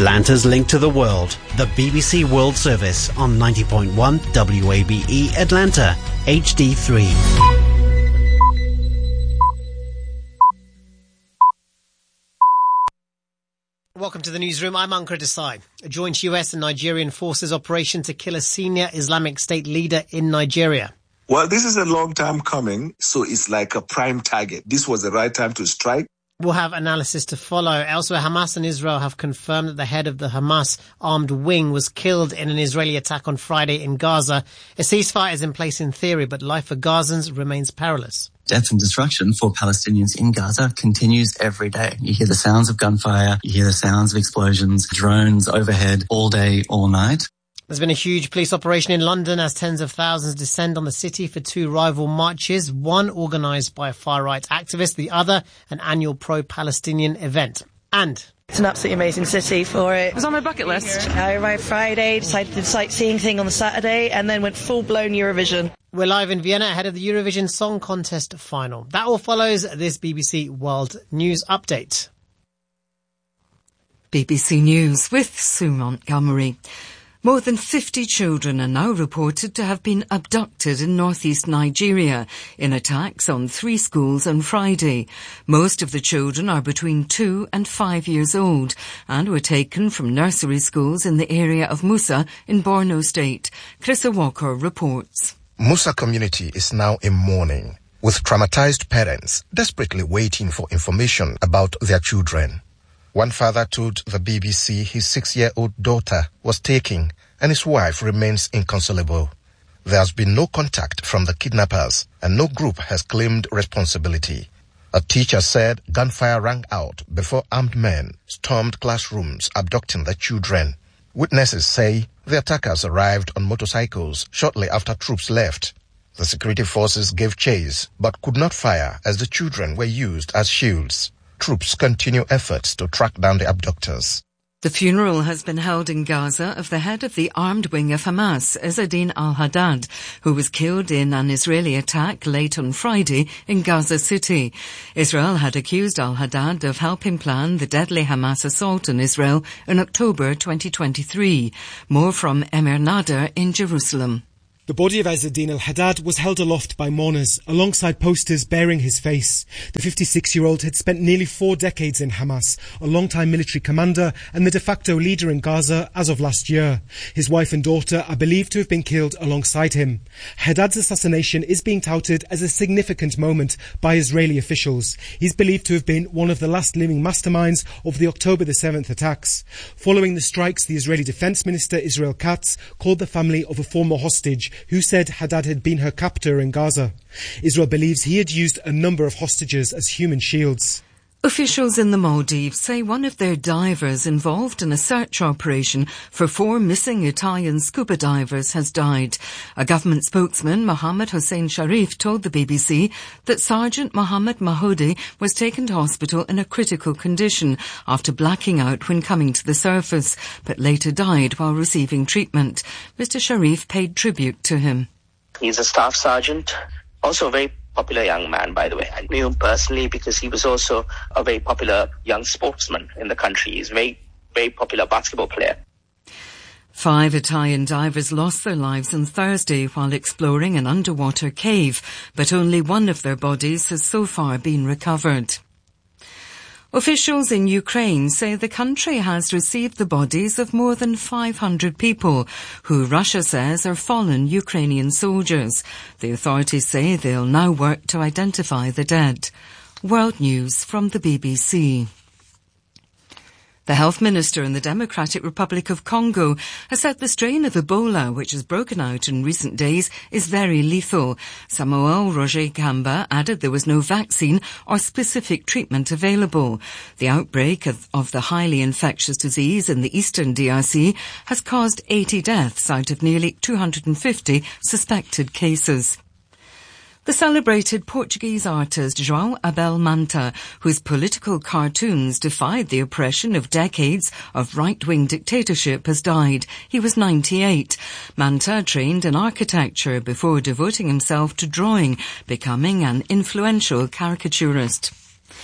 Atlanta's link to the world, the BBC World Service on 90.1 WABE Atlanta, HD3. Welcome to the newsroom. I'm Ankar Desai. A joint US and Nigerian forces operation to kill a senior Islamic State leader in Nigeria. Well, this is a long time coming, so it's like a prime target. This was the right time to strike. We'll have analysis to follow. Elsewhere, Hamas and Israel have confirmed that the head of the Hamas armed wing was killed in an Israeli attack on Friday in Gaza. A ceasefire is in place in theory, but life for Gazans remains perilous. Death and destruction for Palestinians in Gaza continues every day. You hear the sounds of gunfire, you hear the sounds of explosions, drones overhead all day, all night. There's been a huge police operation in London as tens of thousands descend on the city for two rival marches, one organised by a far-right activist, the other an annual pro-Palestinian event. And it's an absolutely amazing city for it. It was on my bucket list. I arrived Friday, decided the sightseeing thing on the Saturday, and then went full-blown Eurovision. We're live in Vienna ahead of the Eurovision Song Contest final. That all follows this BBC World News Update. BBC News with Sue Montgomery. More than 50 children are now reported to have been abducted in northeast Nigeria in attacks on 3 schools on Friday. Most of the children are between 2 and 5 years old and were taken from nursery schools in the area of Musa in Borno State. Chrissa Walker reports. Musa community is now in mourning, with traumatized parents desperately waiting for information about their children. One father told the BBC his 6-year-old daughter was taken and his wife remains inconsolable. There has been no contact from the kidnappers and no group has claimed responsibility. A teacher said gunfire rang out before armed men stormed classrooms abducting the children. Witnesses say the attackers arrived on motorcycles shortly after troops left. The security forces gave chase but could not fire as the children were used as shields. Troops continue efforts to track down the abductors. The funeral has been held in Gaza of the head of the armed wing of Hamas, Izzadin al-Haddad, who was killed in an Israeli attack late on Friday in Gaza City. Israel had accused al-Haddad of helping plan the deadly Hamas assault on Israel in October 2023. More from Emir Nader in Jerusalem. The body of Izzadin al-Haddad was held aloft by mourners alongside posters bearing his face. The 56-year-old had spent nearly 4 decades in Hamas, a long-time military commander and the de facto leader in Gaza as of last year. His wife and daughter are believed to have been killed alongside him. Haddad's assassination is being touted as a significant moment by Israeli officials. He's believed to have been one of the last living masterminds of the October the 7th attacks. Following the strikes, the Israeli Defense Minister Israel Katz called the family of a former hostage who said Haddad had been her captor in Gaza. Israel believes he had used a number of hostages as human shields. Officials in the Maldives say one of their divers involved in a search operation for 4 missing Italian scuba divers has died. A government spokesman, Mohammed Hossein Sharif, told the BBC that Sergeant Mohammed Mahodi was taken to hospital in a critical condition after blacking out when coming to the surface, but later died while receiving treatment. Mr. Sharif paid tribute to him. He's a staff sergeant, also a very popular young man, by the way. I knew him personally because he was also a very popular young sportsman in the country. He's a very, very popular basketball player. 5 Italian divers lost their lives on Thursday while exploring an underwater cave, but only one of their bodies has so far been recovered. Officials in Ukraine say the country has received the bodies of more than 500 people who Russia says are fallen Ukrainian soldiers. The authorities say they'll now work to identify the dead. World News from the BBC. The health minister in the Democratic Republic of Congo has said the strain of Ebola, which has broken out in recent days, is very lethal. Samuel Roger Kamba added there was no vaccine or specific treatment available. The outbreak of the highly infectious disease in the eastern DRC has caused 80 deaths out of nearly 250 suspected cases. The celebrated Portuguese artist João Abel Manta, whose political cartoons defied the oppression of decades of right-wing dictatorship, has died. He was 98. Manta trained in architecture before devoting himself to drawing, becoming an influential caricaturist.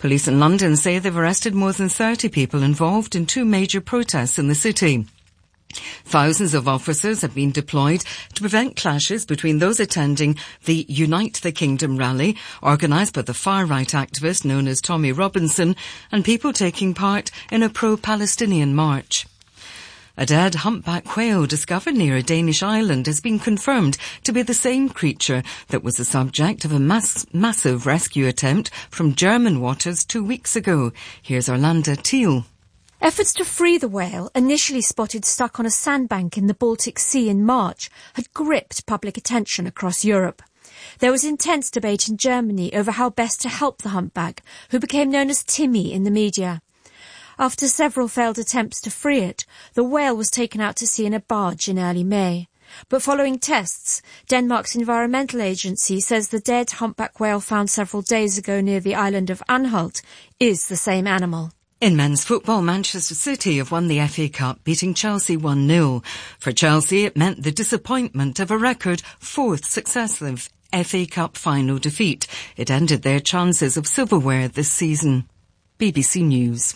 Police in London say they've arrested more than 30 people involved in 2 major protests in the city. Thousands of officers have been deployed to prevent clashes between those attending the Unite the Kingdom rally, organised by the far-right activist known as Tommy Robinson, and people taking part in a pro-Palestinian march. A dead humpback whale discovered near a Danish island has been confirmed to be the same creature that was the subject of a massive rescue attempt from German waters 2 weeks ago. Here's Orlando Teal. Efforts to free the whale, initially spotted stuck on a sandbank in the Baltic Sea in March, had gripped public attention across Europe. There was intense debate in Germany over how best to help the humpback, who became known as Timmy in the media. After several failed attempts to free it, the whale was taken out to sea in a barge in early May. But following tests, Denmark's environmental agency says the dead humpback whale found several days ago near the island of Anholt is the same animal. In men's football, Manchester City have won the FA Cup, beating Chelsea 1-0. For Chelsea, it meant the disappointment of a record 4th successive FA Cup final defeat. It ended their chances of silverware this season. BBC News.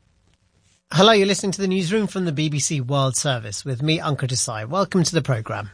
Hello, you're listening to the newsroom from the BBC World Service with me, Ankur Desai. Welcome to the programme.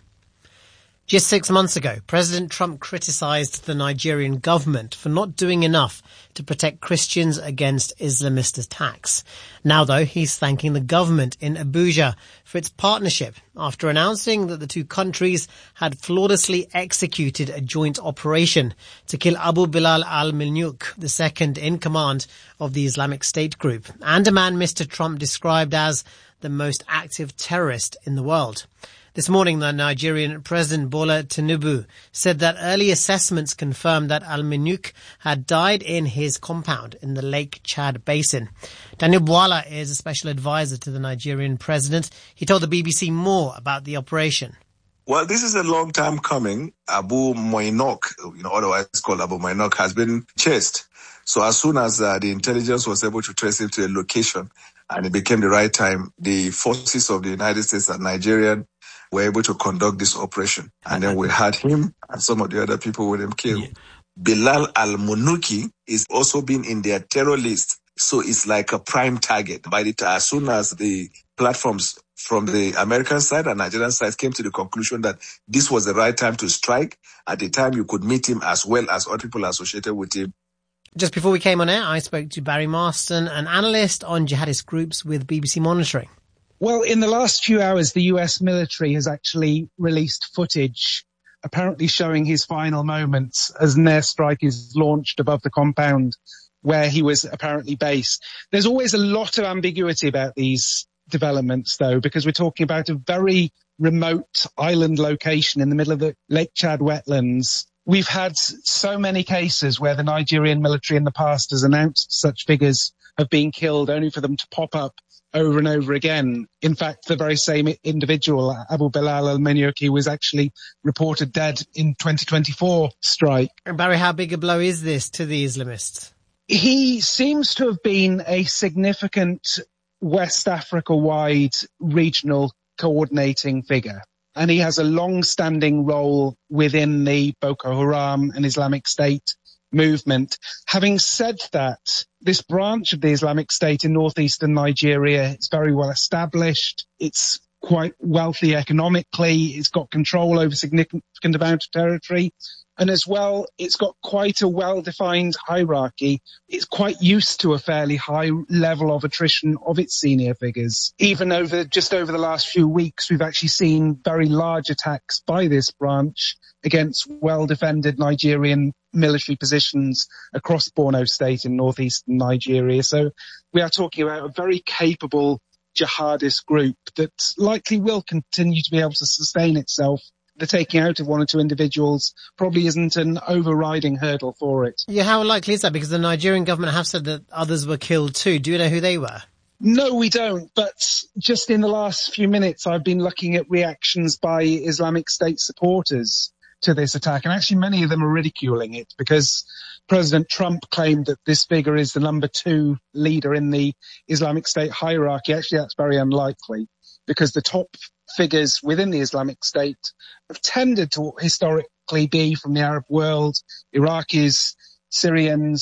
Just 6 months ago, President Trump criticised the Nigerian government for not doing enough to protect Christians against Islamist attacks. Now, though, he's thanking the government in Abuja for its partnership after announcing that the two countries had flawlessly executed a joint operation to kill Abu Bilal al-Milnouk, the second in command of the Islamic State group, and a man Mr. Trump described as the most active terrorist in the world. This morning, the Nigerian President Bola Tinubu said that early assessments confirmed that al-Milnouk had died in his compound in the Lake Chad Basin. Daniel Bwala is a special advisor to the Nigerian president. He told the BBC more about the operation. Well, this is a long time coming. Abu Moinok, otherwise called Abu Moinok, has been chased. So as soon as the intelligence was able to trace him to a location and it became the right time, the forces of the United States and Nigerian were able to conduct this operation. And then we had him and some of the other people with him killed. Yeah. Bilal al-Milnouk is also been in their terror list. So it's like a prime target. As soon as the platforms from the American side and Nigerian side came to the conclusion that this was the right time to strike, at the time you could meet him as well as other people associated with him. Just before we came on air, I spoke to Barry Marston, an analyst on jihadist groups with BBC Monitoring. Well, in the last few hours, the US military has actually released footage apparently showing his final moments as an airstrike is launched above the compound where he was apparently based. There's always a lot of ambiguity about these developments, though, because we're talking about a very remote island location in the middle of the Lake Chad wetlands. We've had so many cases where the Nigerian military in the past has announced such figures have been killed only for them to pop up over and over again. In fact, the very same individual, Abu Bilal al-Milnouk, was actually reported dead in 2024 strike. And Barry, how big a blow is this to the Islamists? He seems to have been a significant West Africa-wide regional coordinating figure. And he has a long-standing role within the Boko Haram and Islamic State movement. Having said that, this branch of the Islamic State in northeastern Nigeria is very well established. It's quite wealthy economically. It's got control over significant amount of territory. And as well, it's got quite a well-defined hierarchy. It's quite used to a fairly high level of attrition of its senior figures. Even over the last few weeks, we've actually seen very large attacks by this branch against well-defended Nigerian military positions across Borno State in northeastern Nigeria. So we are talking about a very capable jihadist group that likely will continue to be able to sustain itself. The taking out of one or two individuals probably isn't an overriding hurdle for it. Yeah, how likely is that? Because the Nigerian government have said that others were killed too. Do you know who they were? No, we don't. But just in the last few minutes, I've been looking at reactions by Islamic State supporters to this attack. And actually, many of them are ridiculing it because President Trump claimed that this figure is the number 2 leader in the Islamic State hierarchy. Actually, that's very unlikely because the top figures within the Islamic State have tended to historically be from the Arab world, Iraqis, Syrians,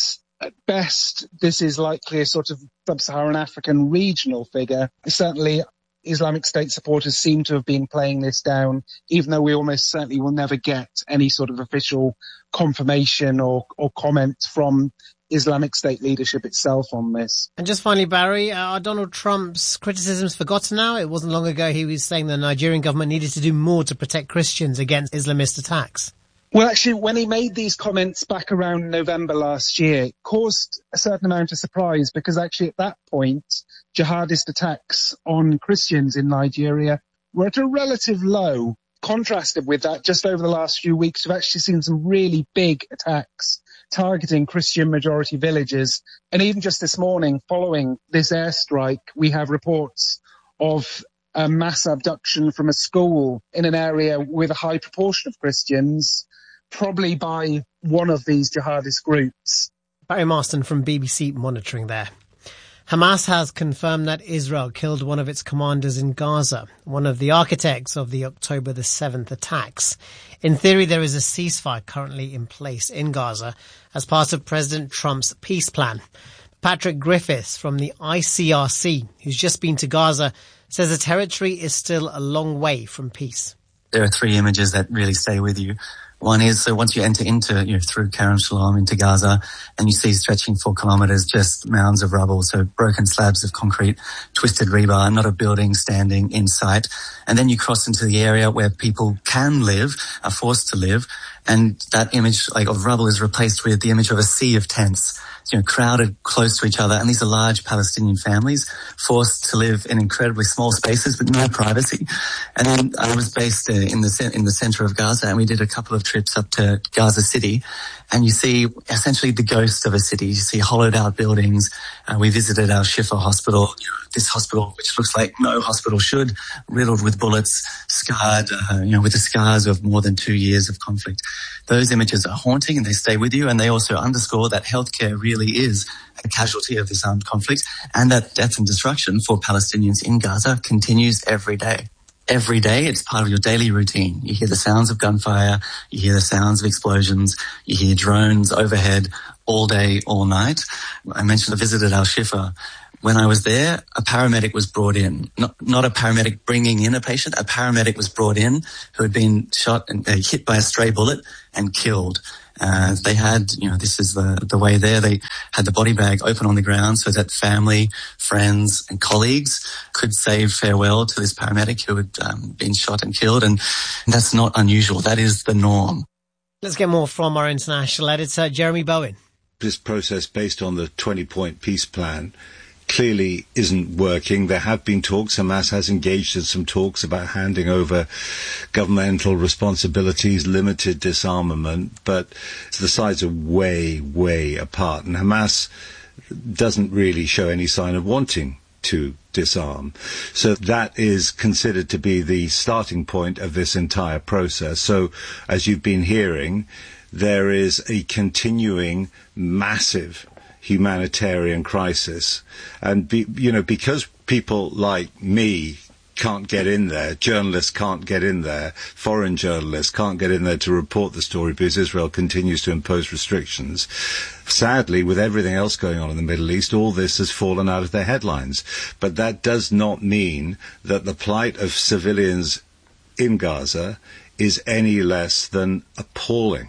At best, this is likely a sort of sub-Saharan African regional figure. Certainly, Islamic State supporters seem to have been playing this down, even though we almost certainly will never get any sort of official confirmation or comment from Islamic State leadership itself on this. And just finally, Barry, are Donald Trump's criticisms forgotten now? It wasn't long ago he was saying the Nigerian government needed to do more to protect Christians against Islamist attacks. Well, actually, when he made these comments back around November last year, it caused a certain amount of surprise because actually at that point, jihadist attacks on Christians in Nigeria were at a relative low. Contrasted with that, just over the last few weeks, we've actually seen some really big attacks targeting Christian majority villages. And even just this morning, following this airstrike, we have reports of a mass abduction from a school in an area with a high proportion of Christians, probably by one of these jihadist groups. Barry Marston from BBC Monitoring there. Hamas has confirmed that Israel killed one of its commanders in Gaza, one of the architects of the October the 7th attacks. In theory, there is a ceasefire currently in place in Gaza as part of President Trump's peace plan. Patrick Griffiths from the ICRC, who's just been to Gaza, says the territory is still a long way from peace. There are three images that really stay with you. One is, so once you enter into, through Kerem Shalom into Gaza, and you see stretching 4 kilometres just mounds of rubble, so broken slabs of concrete, twisted rebar, not a building standing in sight. And then you cross into the area where people can live, are forced to live, and that image of rubble is replaced with the image of a sea of tents, crowded close to each other. And these are large Palestinian families forced to live in incredibly small spaces with no privacy. And then I was based in the center of Gaza, and we did a couple of trips up to Gaza City, and you see essentially the ghost of a city. You see hollowed out buildings. We visited Al Shifa hospital, this hospital which looks like no hospital should, riddled with bullets, scarred, with the scars of more than 2 years of conflict. Those images are haunting and they stay with you, and they also underscore that healthcare really is a casualty of this armed conflict, and that death and destruction for Palestinians in Gaza continues every day. Every day, it's part of your daily routine. You hear the sounds of gunfire, you hear the sounds of explosions, you hear drones overhead all day, all night. I mentioned I visited Al Shifa. When I was there, a paramedic was brought in. Not a paramedic bringing in a patient, a paramedic was brought in who had been shot and hit by a stray bullet and killed. They had, this is the way there, they had the body bag open on the ground so that family, friends and colleagues could say farewell to this paramedic who had been shot and killed. And that's not unusual. That is the norm. Let's get more from our international editor, Jeremy Bowen. This process based on the 20-point peace plan clearly isn't working. There have been talks. Hamas has engaged in some talks about handing over governmental responsibilities, limited disarmament, but the sides are way, way apart. And Hamas doesn't really show any sign of wanting to disarm. So that is considered to be the starting point of this entire process. So, as you've been hearing, there is a continuing massive humanitarian crisis. And, because people like me can't get in there, journalists can't get in there, foreign journalists can't get in there to report the story because Israel continues to impose restrictions. Sadly, with everything else going on in the Middle East, all this has fallen out of their headlines. But that does not mean that the plight of civilians in Gaza is any less than appalling.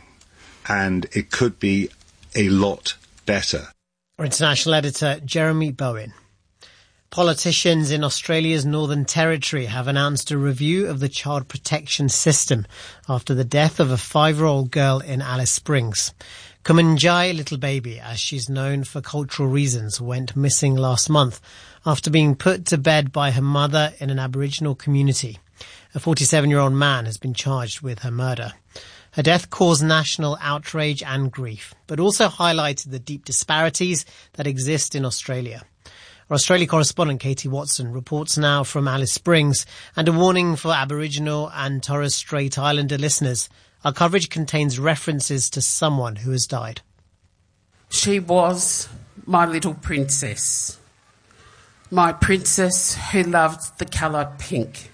And it could be a lot better. Our international editor, Jeremy Bowen. Politicians in Australia's Northern Territory have announced a review of the child protection system after the death of a 5-year-old girl in Alice Springs. Kumanjai Little Baby, as she's known for cultural reasons, went missing last month after being put to bed by her mother in an Aboriginal community. A 47-year-old man has been charged with her murder. Her death caused national outrage and grief, but also highlighted the deep disparities that exist in Australia. Our Australia correspondent Katie Watson reports now from Alice Springs, and a warning for Aboriginal and Torres Strait Islander listeners. Our coverage contains references to someone who has died. She was my little princess. My princess who loved the colour pink.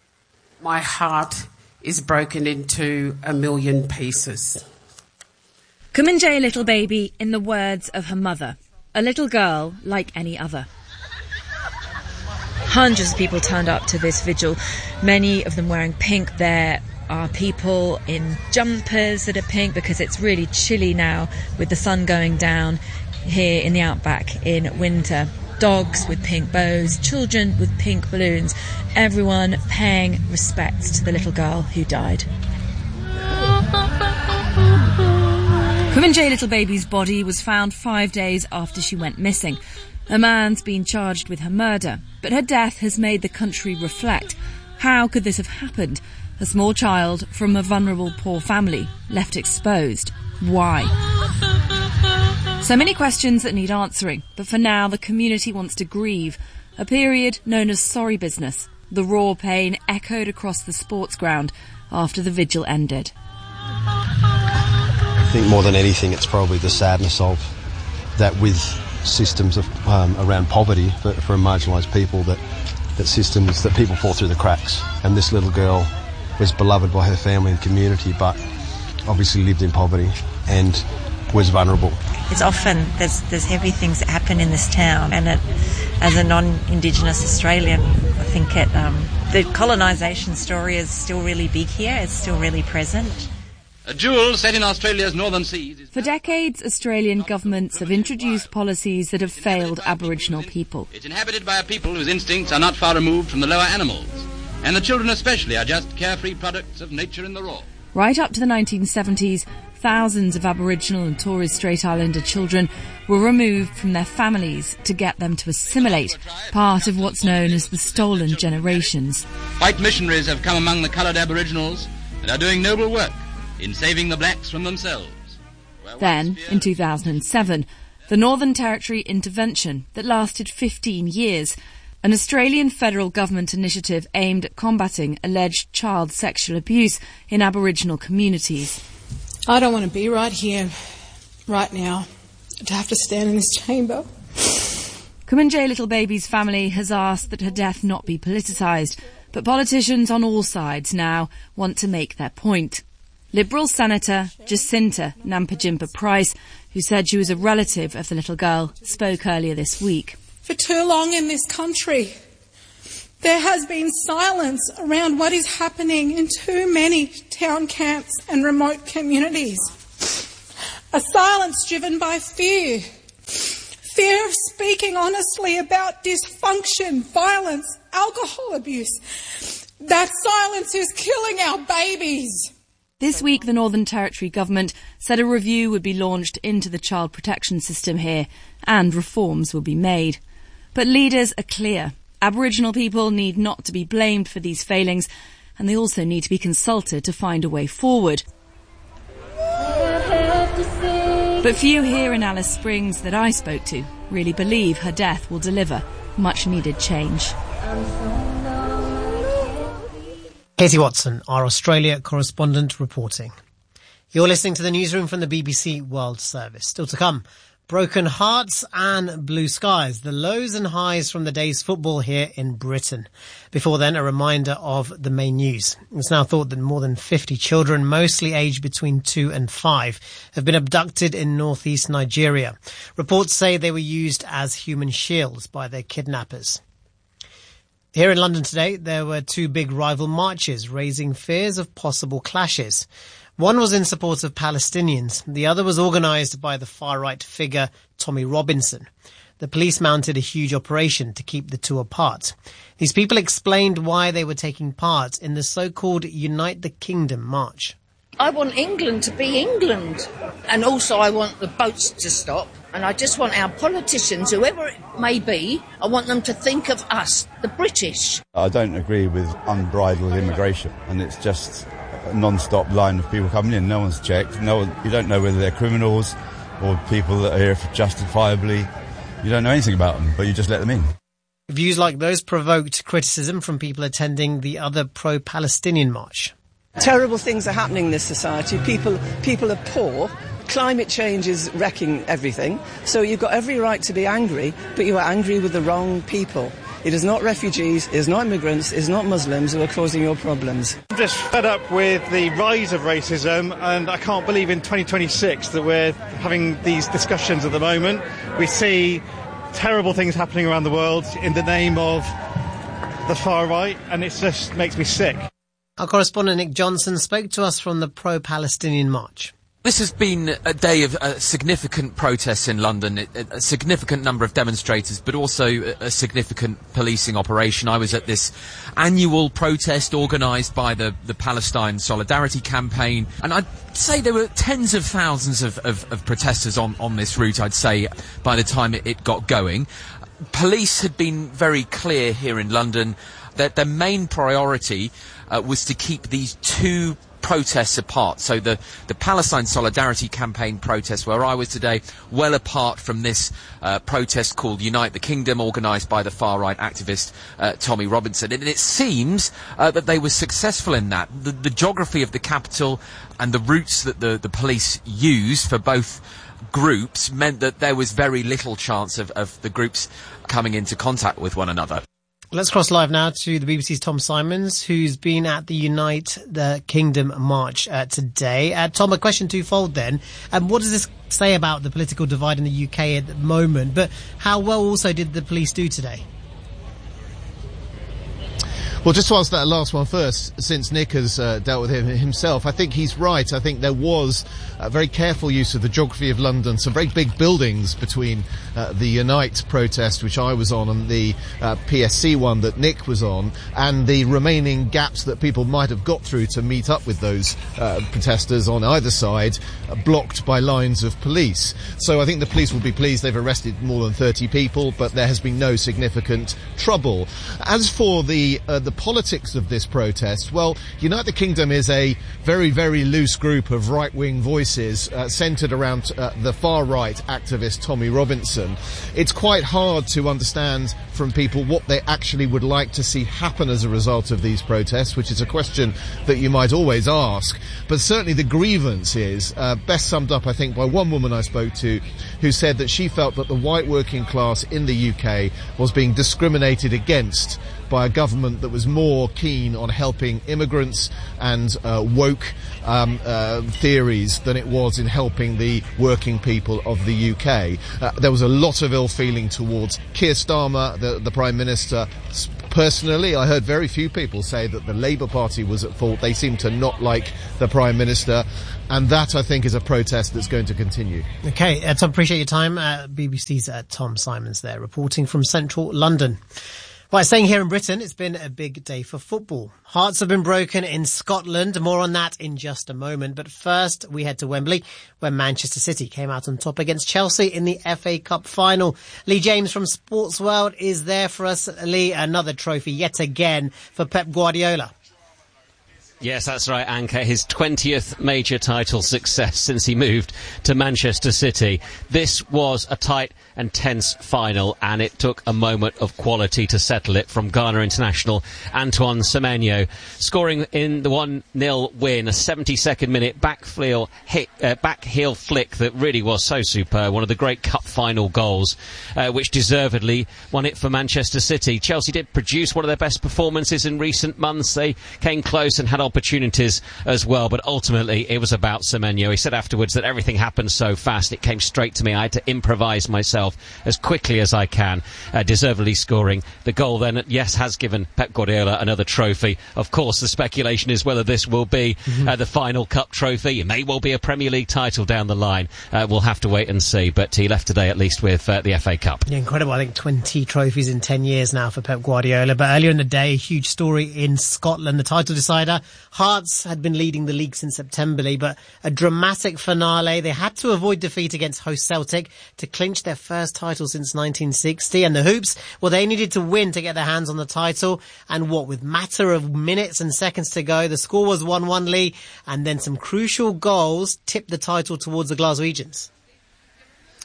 My heart is broken into a million pieces. Kumanjayi little baby, in the words of her mother, a little girl like any other. Hundreds of people turned up to this vigil, many of them wearing pink. There are people in jumpers that are pink because it's really chilly now with the sun going down here in the outback in winter. Dogs with pink bows, children with pink balloons, everyone paying respect to the little girl who died. Kumanjayi little baby's body was found 5 days after she went missing. A man's been charged with her murder, but her death has made the country reflect. How could this have happened? A small child from a vulnerable poor family, left exposed. Why? So many questions that need answering, but for now the community wants to grieve. A period known as sorry business. The raw pain echoed across the sports ground after the vigil ended. I think more than anything it's probably the sadness of that with systems of, around poverty for marginalised people, that systems, that people fall through the cracks. And this little girl was beloved by her family and community, but obviously lived in poverty and was vulnerable. It's often, there's heavy things that happen in this town, and as a non-Indigenous Australian, I think the colonisation story is still really big here, it's still really present. A jewel set in Australia's northern seas. For decades, Australian governments have introduced policies that have failed Aboriginal people. It's inhabited by a people whose instincts are not far removed from the lower animals, and the children especially are just carefree products of nature in the raw. Right up to the 1970s, thousands of Aboriginal and Torres Strait Islander children were removed from their families to get them to assimilate, part of what's known as the stolen generations. White missionaries have come among the coloured Aboriginals and are doing noble work in saving the blacks from themselves. Then, in 2007, the Northern Territory intervention that lasted 15 years, an Australian federal government initiative aimed at combating alleged child sexual abuse in Aboriginal communities. I don't want to be right here, right now, to have to stand in this chamber. Kumanjayi little baby's family has asked that her death not be politicised, but politicians on all sides now want to make their point. Liberal Senator Jacinta Nampijinpa-Price, who said she was a relative of the little girl, spoke earlier this week. For too long in this country, there has been silence around what is happening in too many town camps and remote communities. A silence driven by fear. Fear of speaking honestly about dysfunction, violence, alcohol abuse. That silence is killing our babies. This week, the Northern Territory government said a review would be launched into the child protection system here and reforms will be made. But leaders are clear. Aboriginal people need not to be blamed for these failings, and they also need to be consulted to find a way forward. But few here in Alice Springs that I spoke to really believe her death will deliver much needed change. Katie Watson, our Australia correspondent, reporting. You're listening to the newsroom from the BBC World Service. Still to come, broken hearts and blue skies, the lows and highs from the day's football here in Britain. Before then, a reminder of the main news. It's now thought that more than 50 children, mostly aged between 2 and 5, have been abducted in northeast Nigeria. Reports say they were used as human shields by their kidnappers. Here in London today, there were 2 big rival marches raising fears of possible clashes. One was in support of Palestinians. The other was organised by the far-right figure Tommy Robinson. The police mounted a huge operation to keep the two apart. These people explained why they were taking part in the so-called Unite the Kingdom march. I want England to be England. And also I want the boats to stop. And I just want our politicians, whoever it may be, I want them to think of us, the British. I don't agree with unbridled immigration. And it's just a non-stop line of people coming in. No one's checked. You don't know whether they're criminals or people that are here justifiably. You don't know anything about them, but you just let them in. Views like those provoked criticism from people attending the other pro-Palestinian march. Terrible things are happening in this society. People are poor. Climate change is wrecking everything. So you've got every right to be angry, but you are angry with the wrong people. It is not refugees, it is not immigrants, it is not Muslims who are causing your problems. I'm just fed up with the rise of racism, and I can't believe in 2026 that we're having these discussions at the moment. We see terrible things happening around the world in the name of the far right, and it just makes me sick. Our correspondent Nick Johnson spoke to us from the pro-Palestinian march. This has been a day of significant protests in London, a significant number of demonstrators, but also a significant policing operation. I was at this annual protest organised by the Palestine Solidarity Campaign, and I'd say there were tens of thousands of protesters on this route, I'd say, by the time it got going. Police had been very clear here in London that their main priority was to keep these two protests apart. So the Palestine Solidarity Campaign protest where I was today, well apart from this protest called Unite the Kingdom, organised by the far-right activist Tommy Robinson. And it seems that they were successful in that. The geography of the capital and the routes that the police used for both groups meant that there was very little chance of the groups coming into contact with one another. Let's cross live now to the BBC's Tom Simons, who's been at the Unite the Kingdom march today. Tom, a question twofold then. What does this say about the political divide in the UK at the moment? But how well also did the police do today? Well, just to answer that last one first, since Nick has dealt with him himself, I think he's right. I think there was a very careful use of the geography of London, some very big buildings between the Unite protest, which I was on, and the PSC one that Nick was on, and the remaining gaps that people might have got through to meet up with those protesters on either side, blocked by lines of police. So I think the police will be pleased they've arrested more than 30 people, but there has been no significant trouble. As for the politics of this protest, well, Unite the Kingdom is a very, very loose group of right-wing voices centred around the far-right activist Tommy Robinson. It's quite hard to understand from people what they actually would like to see happen as a result of these protests, which is a question that you might always ask. But certainly the grievance is best summed up, I think, by one woman I spoke to who said that she felt that the white working class in the UK was being discriminated against by a government that was more keen on helping immigrants and woke theories than it was in helping the working people of the UK. There was a lot of ill feeling towards Keir Starmer, the Prime Minister. Personally, I heard very few people say that the Labour Party was at fault. They seem to not like the Prime Minister. And that, I think, is a protest that's going to continue. Okay, Tom, appreciate your time. BBC's Tom Simons there, reporting from central London. Right, staying here in Britain, it's been a big day for football. Hearts have been broken in Scotland. More on that in just a moment. But first, we head to Wembley, where Manchester City came out on top against Chelsea in the FA Cup final. Lee James from Sports World is there for us. Lee, another trophy yet again for Pep Guardiola. Yes, that's right, Anka. His 20th major title success since he moved to Manchester City. This was a tight and tense final, and it took a moment of quality to settle it from Ghana international Antoine Semenyo, scoring in the 1-0 win, a 72nd minute back heel flick that really was so superb, one of the great cup final goals, which deservedly won it for Manchester City. Chelsea did produce one of their best performances in recent months. They came close and had opportunities as well, but ultimately it was about Semenyo. He said afterwards that everything happened so fast, it came straight to me. I had to improvise myself as quickly as I can, deservedly scoring the goal then. Yes, has given Pep Guardiola another trophy. Of course, the speculation is whether this will be the final cup trophy. It may well be a Premier League title down the line. We'll have to wait and see, but he left today at least with the FA Cup. Yeah, incredible. I think 20 trophies in 10 years now for Pep Guardiola. But earlier in the day, a huge story in Scotland. The title decider, Hearts had been leading the league since September, but a dramatic finale. They had to avoid defeat against host Celtic to clinch their first title since 1960. And the Hoops, well, they needed to win to get their hands on the title. And what, with matter of minutes and seconds to go, the score was 1-1 Lee, and then some crucial goals tipped the title towards the Glaswegians.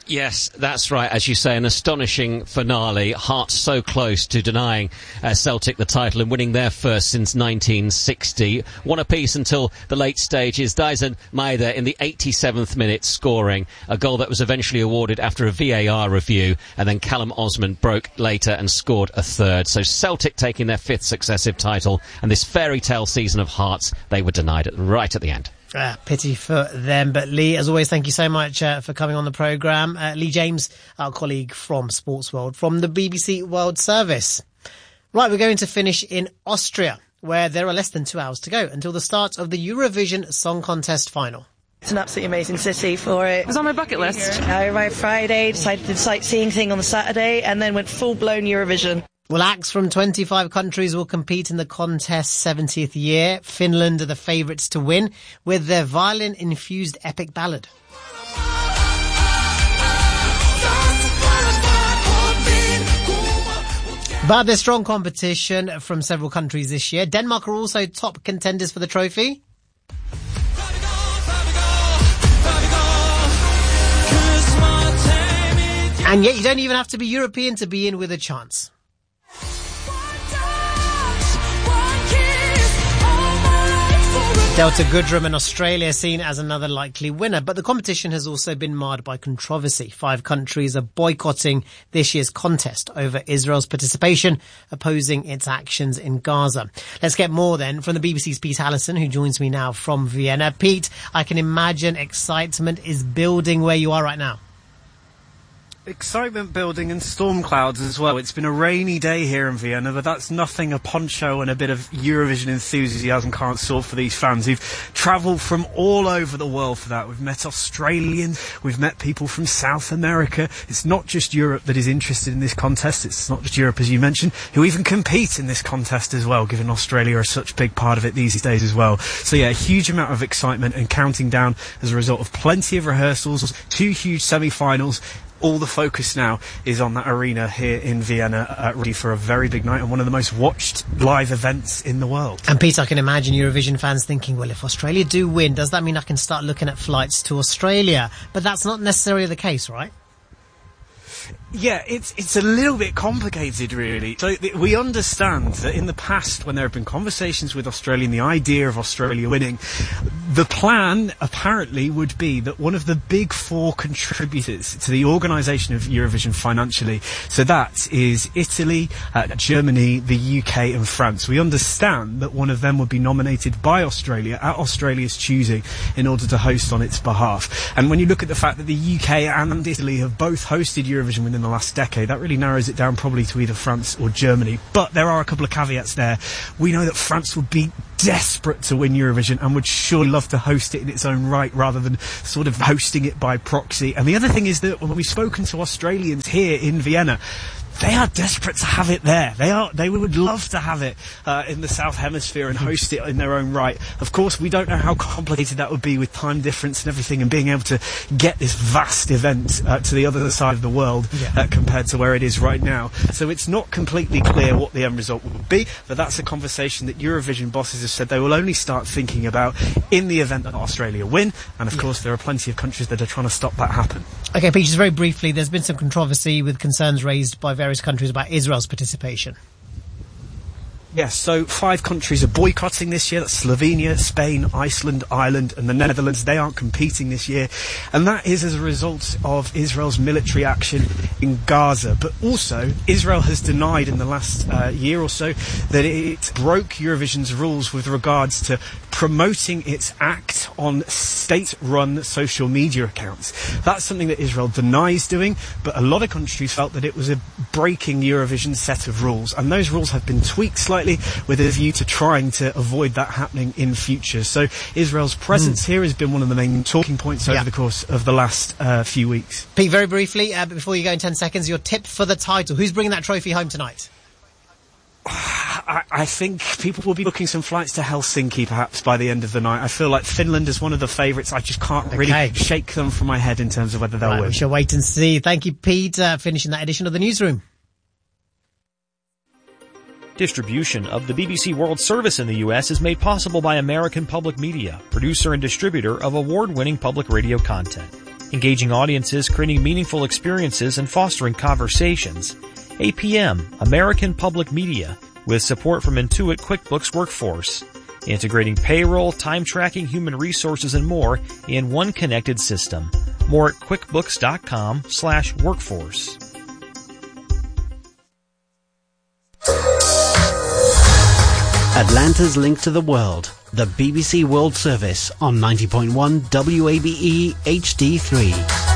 Yes, that's right. As you say, an astonishing finale. Hearts so close to denying Celtic the title and winning their first since 1960. One apiece until the late stages. Dyson Maeda in the 87th minute scoring a goal that was eventually awarded after a VAR review, and then Callum Osman broke later and scored a third. So Celtic taking their 5th successive title, and this fairy tale season of Hearts, they were denied right at the end. Pity for them. But Lee, as always, thank you so much for coming on the programme. Lee James, our colleague from Sports World, from the BBC World Service. Right, we're going to finish in Austria, where there are less than 2 hours to go until the start of the Eurovision Song Contest final. It's an absolutely amazing city for it. It was on my bucket list. I arrived Friday, decided to do the sightseeing thing on the Saturday, and then went full-blown Eurovision. Well, acts from 25 countries will compete in the contest's 70th year. Finland are the favourites to win with their violin-infused epic ballad. But there's strong competition from several countries this year. Denmark are also top contenders for the trophy. And yet you don't even have to be European to be in with a chance. Delta Goodrem in Australia seen as another likely winner, but the competition has also been marred by controversy. 5 countries are boycotting this year's contest over Israel's participation, opposing its actions in Gaza. Let's get more then from the BBC's Pete Allison, who joins me now from Vienna. Pete, I can imagine excitement is building where you are right now. Excitement building and storm clouds as well. It's been a rainy day here in Vienna, but that's nothing a poncho and a bit of Eurovision enthusiasm can't sort for these fans who've travelled from all over the world for that. We've met Australians, we've met people from South America. It's not just Europe that is interested in this contest. It's not just Europe, as you mentioned, who even compete in this contest as well, given Australia are such a big part of it these days as well. So yeah, a huge amount of excitement and counting down as a result of plenty of rehearsals, 2 huge semi-finals. All the focus now is on that arena here in Vienna, ready for a very big night and one of the most watched live events in the world. And Pete, I can imagine Eurovision fans thinking, well, if Australia do win, does that mean I can start looking at flights to Australia? But that's not necessarily the case, right? Yeah, it's a little bit complicated, really. So we understand that in the past, when there have been conversations with Australia and the idea of Australia winning, the plan apparently would be that one of the big 4 contributors to the organisation of Eurovision financially, so that is Italy, Germany, the UK and France. We understand that one of them would be nominated by Australia at Australia's choosing in order to host on its behalf. And when you look at the fact that the UK and Italy have both hosted Eurovision within the last decade, that really narrows it down probably to either France or Germany. But there are a couple of caveats there. We know that France would be desperate to win Eurovision and would surely love to host it in its own right rather than sort of hosting it by proxy. And the other thing is that when we've spoken to Australians here in Vienna, they are desperate to have it there. They would love to have it in the South Hemisphere and host it in their own right. Of course, we don't know how complicated that would be with time difference and everything, and being able to get this vast event to the other side of the world compared to where it is right now. So it's not completely clear what the end result will be, but that's a conversation that Eurovision bosses have said they will only start thinking about in the event that Australia win. And of course, there are plenty of countries that are trying to stop that happen. Okay, Pete, just very briefly, there's been some controversy with concerns raised by various countries about Israel's participation. Yes, so 5 countries are boycotting this year. That's Slovenia, Spain, Iceland, Ireland and the Netherlands. They aren't competing this year. And that is as a result of Israel's military action in Gaza. But also, Israel has denied in the last year or so that it broke Eurovision's rules with regards to promoting its act on state-run social media accounts. That's something that Israel denies doing, but a lot of countries felt that it was a breaking Eurovision set of rules. And those rules have been tweaked slightly with a view to trying to avoid that happening in future. So Israel's presence here has been one of the main talking points over the course of the last few weeks. Pete, very briefly, before you go in 10 seconds, your tip for the title. Who's bringing that trophy home tonight? I think people will be booking some flights to Helsinki perhaps by the end of the night. I feel like Finland is one of the favourites. I just can't really shake them from my head in terms of whether they'll win. We shall wait and see. Thank you, Pete, finishing that edition of the Newsroom. Distribution of the BBC World Service in the U.S. is made possible by American Public Media, producer and distributor of award-winning public radio content. engaging audiences, creating meaningful experiences, and fostering conversations. APM, American Public Media, with support from Intuit QuickBooks Workforce, integrating payroll, time tracking, human resources, and more in one connected system. More at quickbooks.com/workforce. Atlanta's link to the world, the BBC World Service on 90.1 WABE HD3.